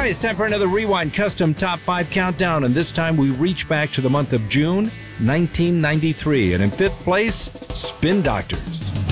right, it's time for another Rewind Custom Top 5 Countdown, and this time we reach back to the month of June 1993. And in fifth place, Spin Doctors.